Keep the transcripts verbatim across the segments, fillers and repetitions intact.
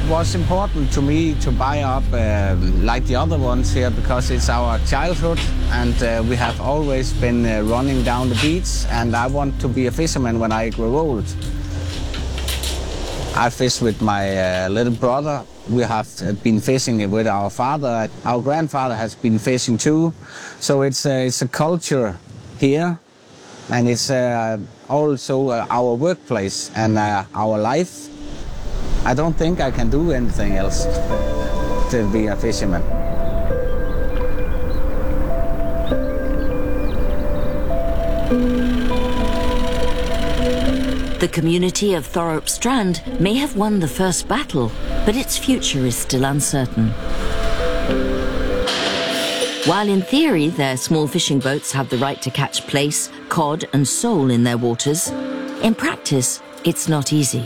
was important to me to buy up uh, like the other ones here because it's our childhood and uh, we have always been uh, running down the beach and I want to be a fisherman when I grow old. I fish with my uh, little brother. We have been fishing with our father. Our grandfather has been fishing too. So it's, uh, it's a culture here and it's uh, also uh, our workplace and uh, our life. I don't think I can do anything else to be a fisherman. The community of Thorup Strand may have won the first battle, but its future is still uncertain. While in theory their small fishing boats have the right to catch plaice, cod and sole in their waters, in practice it's not easy.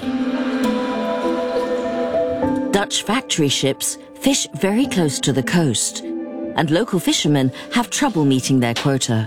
Dutch factory ships fish very close to the coast, and local fishermen have trouble meeting their quota.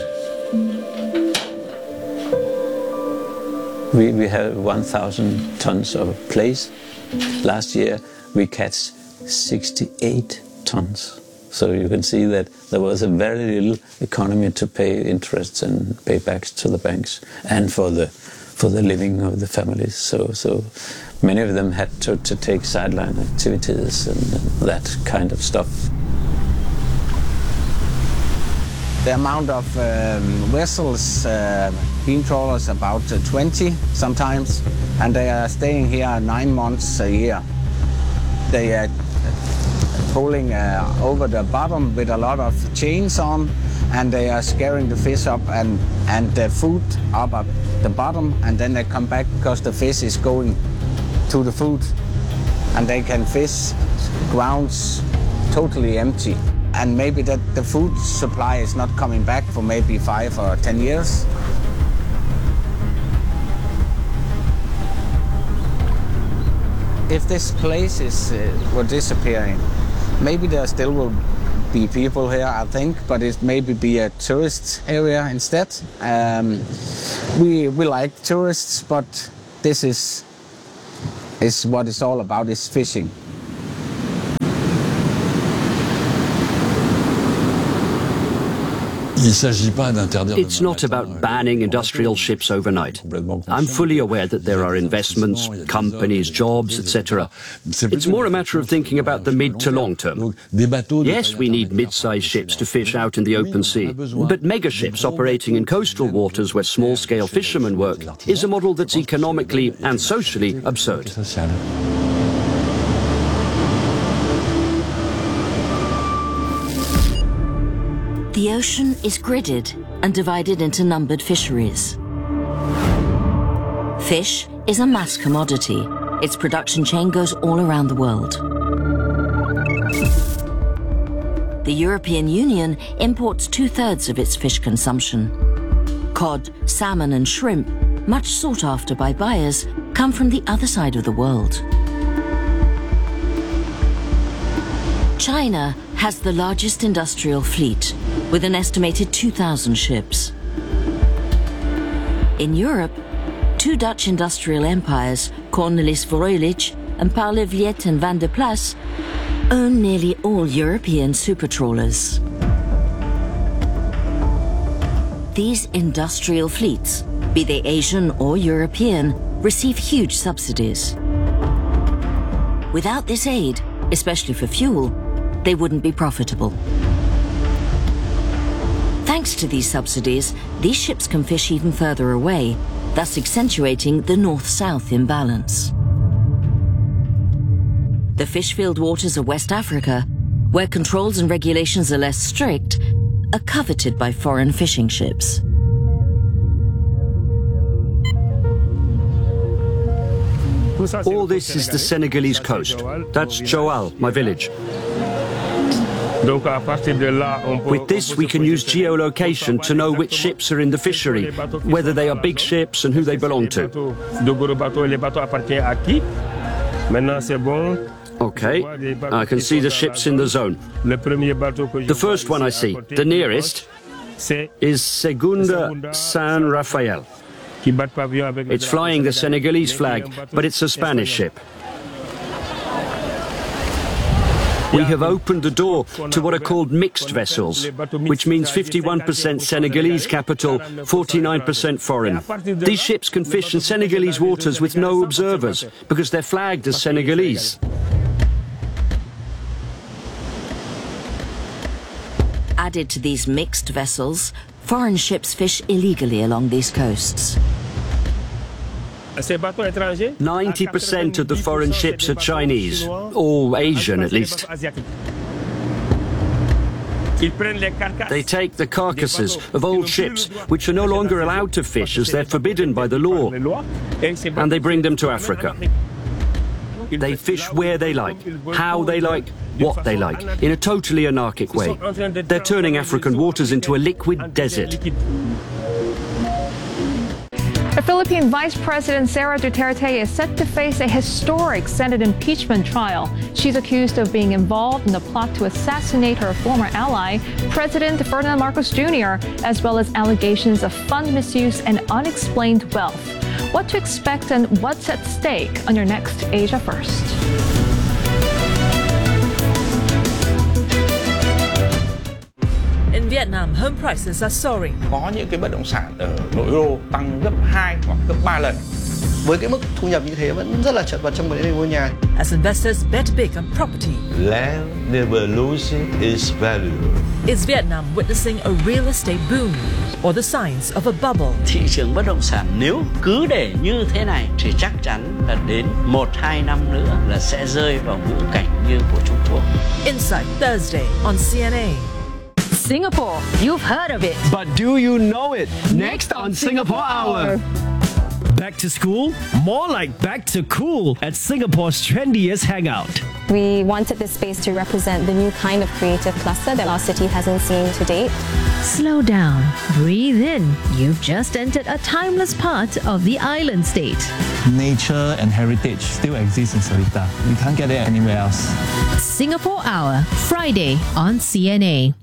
We, we have one thousand tons of plaice. Last year we catch sixty-eight tons. So you can see that there was a very little economy to pay interests and paybacks to the banks and for the, for the living of the families. So, so many of them had to, to take sideline activities and, and that kind of stuff. The amount of um, vessels, uh, beam trawlers, about uh, twenty sometimes, and they are staying here nine months a year. They are pulling uh, over the bottom with a lot of chains on, and they are scaring the fish up and, and the food up at the bottom, and then they come back because the fish is going to the food, and they can fish grounds totally empty. And maybe that the food supply is not coming back for maybe five or ten years. If this place is uh, were disappearing, maybe there still will be people here, I think, but it maybe be a tourist area instead. Um, we we like tourists, but this is is what it's all about: is fishing. It's not about banning industrial ships overnight. I'm fully aware that there are investments, companies, jobs, et cetera. It's more a matter of thinking about the mid to long term. Yes, we need mid-sized ships to fish out in the open sea, but mega ships operating in coastal waters where small-scale fishermen work is a model that's economically and socially absurd. The ocean is gridded and divided into numbered fisheries. Fish is a mass commodity. Its production chain goes all around the world. The European Union imports two-thirds of its fish consumption. Cod, salmon and shrimp, much sought after by buyers, come from the other side of the world. China has the largest industrial fleet, with an estimated two thousand ships. In Europe, two Dutch industrial empires, Cornelis Vrolijk and Paul Vliet and Van der Plas, own nearly all European supertrawlers. These industrial fleets, be they Asian or European, receive huge subsidies. Without this aid, especially for fuel, they wouldn't be profitable. Thanks to these subsidies, these ships can fish even further away, thus accentuating the north-south imbalance. The fish-filled waters of West Africa, where controls and regulations are less strict, are coveted by foreign fishing ships. All this is the Senegalese coast. That's Joal, my village. With this, we can use geolocation to know which ships are in the fishery, whether they are big ships and who they belong to. Okay, I can see the ships in the zone. The first one I see, the nearest, is Segunda San Rafael. It's flying the Senegalese flag, but it's a Spanish ship. We have opened the door to what are called mixed vessels, which means fifty-one percent Senegalese capital, forty-nine percent foreign. These ships can fish in Senegalese waters with no observers, because they're flagged as Senegalese. Added to these mixed vessels, foreign ships fish illegally along these coasts. ninety percent of the foreign ships are Chinese, or Asian at least. They take the carcasses of old ships, which are no longer allowed to fish as they're forbidden by the law, and they bring them to Africa. They fish where they like, how they like, what they like, in a totally anarchic way. They're turning African waters into a liquid desert. The Philippine Vice President Sara Duterte is set to face a historic Senate impeachment trial. She's accused of being involved in the plot to assassinate her former ally, President Ferdinand Marcos Junior, as well as allegations of fund misuse and unexplained wealth. What to expect and what's at stake on your next Asia First. In Vietnam, home prices are soaring. Có những cái bất động sản ở nội đô tăng gấp hai hoặc gấp ba lần. Với cái mức thu nhập như thế vẫn rất là chật vật trong vấn đề mua nhà. As investors bet big on property. Land never loses its value. Is Vietnam witnessing a real estate boom or the signs of a bubble? Thị trường bất động sản nếu cứ để như thế này thì chắc chắn là đến một hai năm nữa là sẽ rơi vào ngũ cảnh như của Trung Quốc. Insight Thursday on C N A. Singapore, you've heard of it. But do you know it? Next on Singapore Hour. Back to school? More like back to cool at Singapore's trendiest hangout. We wanted this space to represent the new kind of creative cluster that our city hasn't seen to date. Slow down, breathe in. You've just entered a timeless part of the island state. Nature and heritage still exist in Seletar. You can't get it anywhere else. Singapore Hour, Friday on C N A.